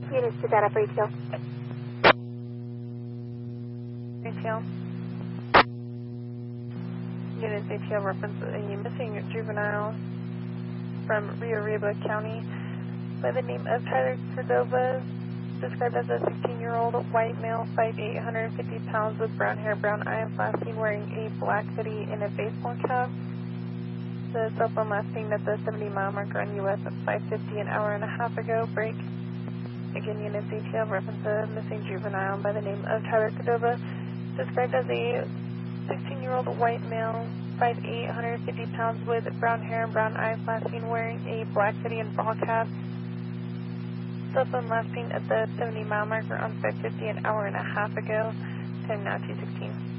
Units to data for ATL. ATL. Units ATL reference a missing juvenile from Rio Arriba County by the name of Tyler Cordova, described as a 16-year-old white male, 5'8", 150 pounds with brown hair, brown eyes, last seen wearing a black hoodie and a baseball cap. The cell phone last seen at the 70-mile marker on US at 5:50 an hour and a half ago. Break. Again, units ATL reference a missing juvenile by the name of Tyler Cordova, described as a 16-year-old white male, 5'8", 150 pounds with brown hair and brown eyes, last seen wearing a black hoodie and ball cap. Cell phone last seen at the 70-mile marker on 5:50 an hour and a half ago. Time now 2:16.